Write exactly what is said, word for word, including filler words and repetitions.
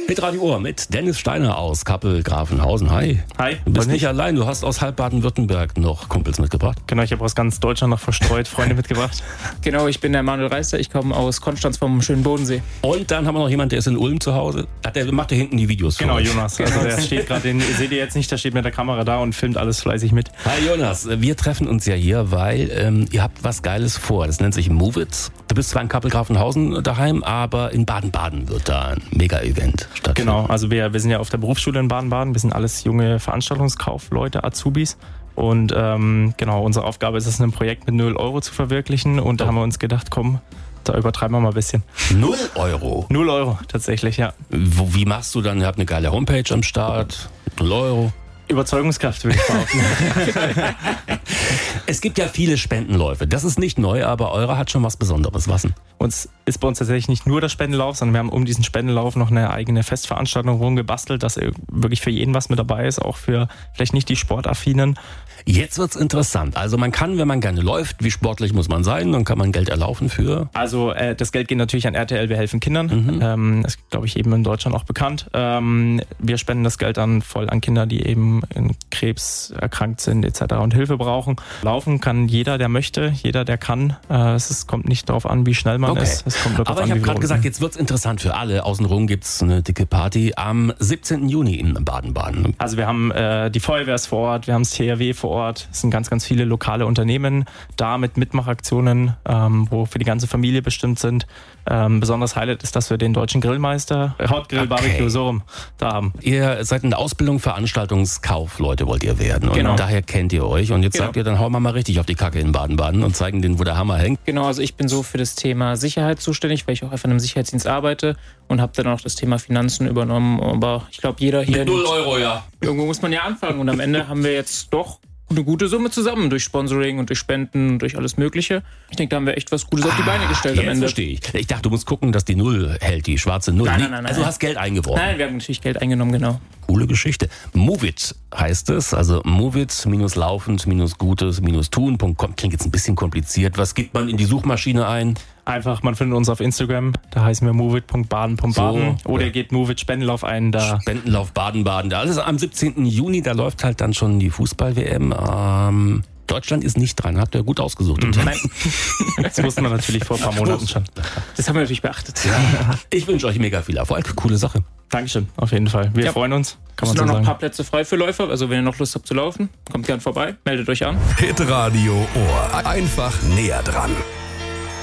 Hitradio Ohr mit Dennis Steiner aus Kappel-Grafenhausen. Hi. Hi. Du bist nicht allein, du hast aus halb Baden-Württemberg noch Kumpels mitgebracht. Genau, ich habe aus ganz Deutschland noch verstreut Freunde mitgebracht. Genau, ich bin der Manuel Reister, ich komme aus Konstanz vom schönen Bodensee. Und dann haben wir noch jemanden, der ist in Ulm zu Hause. Der macht da hinten die Videos. Genau, Jonas. Also der steht gerade, den seht ihr jetzt nicht, der steht mit der Kamera da und filmt alles fleißig mit. Hi Jonas, wir treffen uns ja hier, weil ähm, ihr habt was Geiles vor. Das nennt sich Move It. Du bist zwar in Kappel-Grafenhausen daheim, aber in Baden-Baden wird da ein Mega-Event stattfinden. Genau, also wir, wir sind ja auf der Berufsschule in Baden-Baden. Wir sind alles junge Veranstaltungskaufleute, Azubis. Und ähm, genau, unsere Aufgabe ist es, ein Projekt mit null Euro zu verwirklichen. Und da haben wir uns gedacht, komm, da übertreiben wir mal ein bisschen. Null Euro? Null Euro, tatsächlich, ja. Wo, wie machst du dann? Ihr habt eine geile Homepage am Start. Null Euro. Überzeugungskraft, würde ich behaupten. Es gibt ja viele Spendenläufe. Das ist nicht neu, aber eure hat schon was Besonderes. Was denn? Uns ist bei uns tatsächlich nicht nur der Spendenlauf, sondern wir haben um diesen Spendenlauf noch eine eigene Festveranstaltung rumgebastelt, dass wirklich für jeden was mit dabei ist, auch für vielleicht nicht die Sportaffinen. Jetzt wird's interessant. Also man kann, wenn man gerne läuft, wie sportlich muss man sein, dann kann man Geld erlaufen für... Also äh, das Geld geht natürlich an R T L, wir helfen Kindern. Mhm. Ähm, das ist, glaube ich, eben in Deutschland auch bekannt. Ähm, wir spenden das Geld dann voll an Kinder, die eben in Krebs erkrankt sind et cetera und Hilfe brauchen. Laufen kann jeder, der möchte, jeder, der kann. Äh, es ist, kommt nicht darauf an, wie schnell man okay. ist. Es kommt Aber an, ich habe wie gerade gesagt, jetzt wird's interessant für alle. Außenrum gibt's eine dicke Party am siebzehnten Juni in Baden-Baden. Also wir haben äh, die Feuerwehr ist vor Ort, wir haben das T H W vor Ort. Es sind ganz, ganz viele lokale Unternehmen da mit Mitmachaktionen, ähm, wo für die ganze Familie bestimmt sind. Ähm, besonders Highlight ist, dass wir den deutschen Grillmeister, äh, Hot Grill Okay. Barbecue, so rum, da haben. Ihr seid in der Ausbildung Veranstaltungskaufleute, wollt ihr werden. Und Genau. daher kennt ihr euch. Und jetzt Genau. sagt ihr, dann hauen wir mal richtig auf die Kacke in Baden-Baden und zeigen denen, wo der Hammer hängt. Genau, also ich bin so für das Thema Sicherheit zuständig, weil ich auch einfach in einem Sicherheitsdienst arbeite und habe dann auch das Thema Finanzen übernommen. Aber ich glaube, jeder hier... Euro, ja. Irgendwo muss man ja anfangen und am Ende haben wir jetzt doch eine gute Summe zusammen durch Sponsoring und durch Spenden und durch alles Mögliche. Ich denke, da haben wir echt was Gutes auf die Beine gestellt am Jetzt Ende. verstehe ich. Ich dachte, du musst gucken, dass die Null hält, die schwarze Null. Nein, nein, nein, Also nein. du hast Geld eingeworfen. Nein, wir haben natürlich Geld eingenommen, genau. Coole Geschichte. Move It heißt es, also move it, minus laufend, minus gutes, minus tun Punkt com. Klingt jetzt ein bisschen kompliziert. Was gibt man in die Suchmaschine ein? Einfach, man findet uns auf Instagram, da heißen wir moveit Punkt baden Punkt baden So. oder ihr geht Moveit Spendenlauf ein, da. Spendenlauf Baden-Baden. Da ist es am siebzehnten Juni, da läuft halt dann schon die Fußball-W M. Ähm, Deutschland ist nicht dran, habt ihr gut ausgesucht. Mhm. Nein. Das wussten wir natürlich vor ein paar Monaten schon. Das haben wir natürlich beachtet. Ich wünsche euch mega viel Erfolg. Coole Sache. Dankeschön, auf jeden Fall. Wir Ja. freuen uns, kann Es man sind so auch noch sagen. ein paar Plätze frei für Läufer. Also wenn ihr noch Lust habt zu laufen, kommt gern vorbei, meldet euch an. Hitradio Ohr. Einfach näher dran.